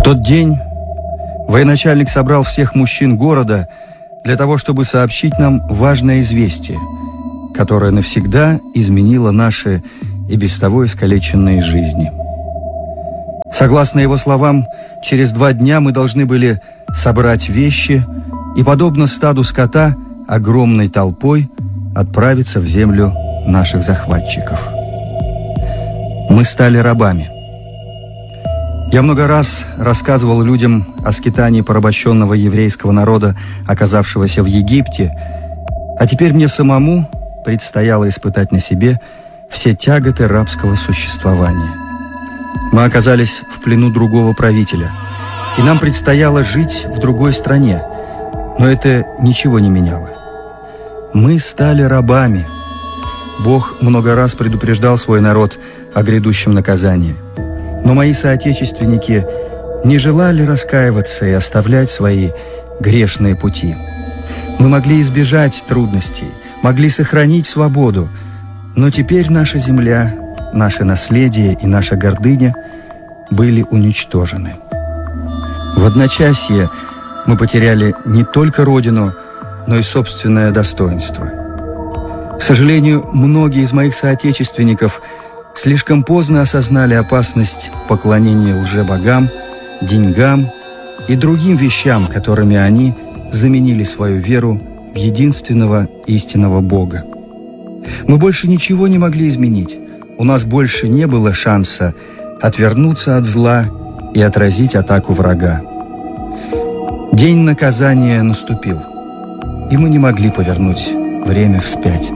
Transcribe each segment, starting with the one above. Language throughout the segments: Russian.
тот день военачальник собрал всех мужчин города для того, чтобы сообщить нам важное известие, которое навсегда изменило наши и без того искалеченные жизни. Согласно его словам, через 2 дня мы должны были собрать вещи и, подобно стаду скота, огромной толпой отправиться в землю наших захватчиков. Мы стали рабами. Я много раз рассказывал людям о скитании порабощенного еврейского народа, оказавшегося в Египте, а теперь мне самому предстояло испытать на себе все тяготы рабского существования. Мы оказались в плену другого правителя, и нам предстояло жить в другой стране, но это ничего не меняло. Мы стали рабами. Бог много раз предупреждал свой народ о грядущем наказании. Но мои соотечественники не желали раскаиваться и оставлять свои грешные пути. Мы могли избежать трудностей, могли сохранить свободу, но теперь наша земля, наше наследие и наша гордыня были уничтожены. В одночасье мы потеряли не только родину, но и собственное достоинство. К сожалению, многие из моих соотечественников слишком поздно осознали опасность поклонения лжебогам, деньгам и другим вещам, которыми они заменили свою веру в единственного истинного Бога. Мы больше ничего не могли изменить. У нас больше не было шанса отвернуться от зла и отразить атаку врага. День наказания наступил, и мы не могли повернуть время вспять.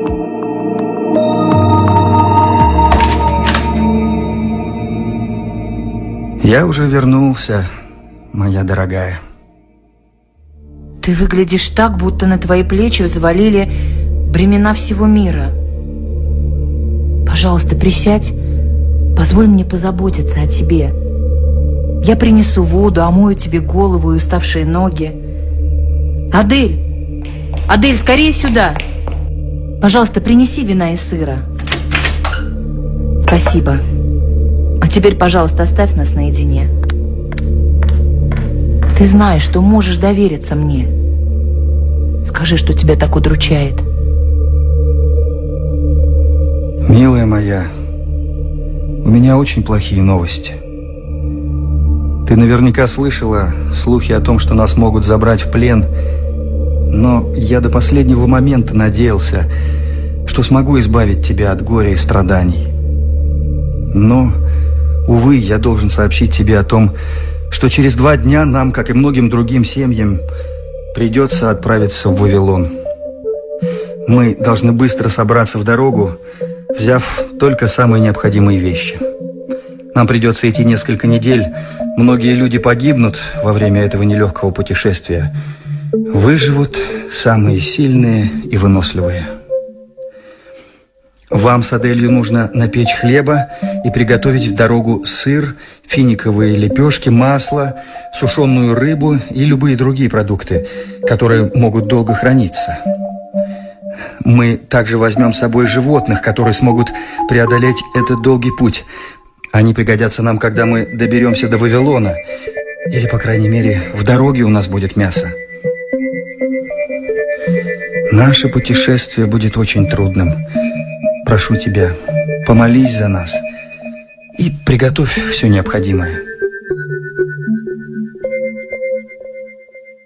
Я уже вернулся, моя дорогая. Ты выглядишь так, будто на твои плечи взвалили бремена всего мира. Пожалуйста, присядь, позволь мне позаботиться о тебе. Я принесу воду, омою тебе голову и уставшие ноги. Адель! Адель, скорее сюда! Пожалуйста, принеси вина и сыра. Спасибо. А теперь, пожалуйста, оставь нас наедине. Ты знаешь, что можешь довериться мне. Скажи, что тебя так удручает. Милая моя, у меня очень плохие новости. Ты наверняка слышала слухи о том, что нас могут забрать в плен, но я до последнего момента надеялся, что смогу избавить тебя от горя и страданий. Но, увы, я должен сообщить тебе о том, что через 2 дня нам, как и многим другим семьям, придется отправиться в Вавилон. Мы должны быстро собраться в дорогу, взяв только самые необходимые вещи. Нам придется идти несколько недель. Многие люди погибнут во время этого нелегкого путешествия. Выживут самые сильные и выносливые. Вам с Аделью нужно напечь хлеба и приготовить в дорогу сыр, финиковые лепешки, масло, сушеную рыбу и любые другие продукты, которые могут долго храниться. Мы также возьмем с собой животных, которые смогут преодолеть этот долгий путь. Они пригодятся нам, когда мы доберемся до Вавилона. Или, по крайней мере, в дороге у нас будет мясо. Наше путешествие будет очень трудным. Прошу тебя, помолись за нас и приготовь все необходимое.